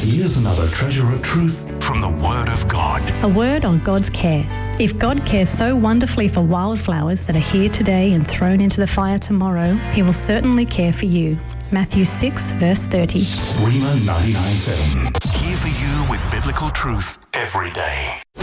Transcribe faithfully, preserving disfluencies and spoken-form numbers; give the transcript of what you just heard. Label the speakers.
Speaker 1: Here's another treasure of truth from the Word of God.
Speaker 2: A word on God's care. If God cares so wonderfully for wildflowers that are here today and thrown into the fire tomorrow, he will certainly care for you. Matthew six, verse thirty.
Speaker 1: Rhema ninety-nine point seven. Here for you with biblical truth every day.